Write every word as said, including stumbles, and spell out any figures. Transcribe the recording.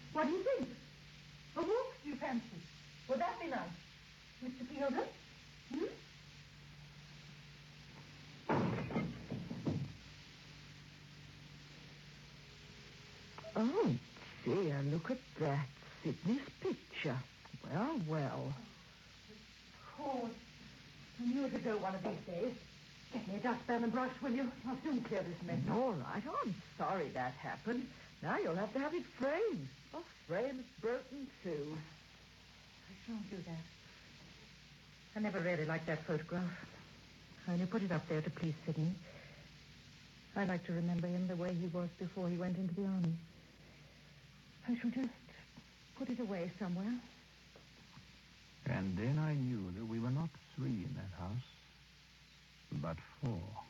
What do you think? A walk, do you fancy? Would that be nice? Mister Fielder? Hmm? Oh, dear, look at that. Sidney's picture. Well, well. Of course. I knew it would go one of these days. Get me a dustpan and brush, will you? I'll soon clear this mess. All right. Oh, I'm sorry that happened. Now you'll have to have it framed. Oh, frame's broken, too. I shan't do that. I never really liked that photograph. I only put it up there to please Sidney. I like to remember him the way he was before he went into the army. I shall just put it away somewhere. And then I knew that we were not three in that house, but four.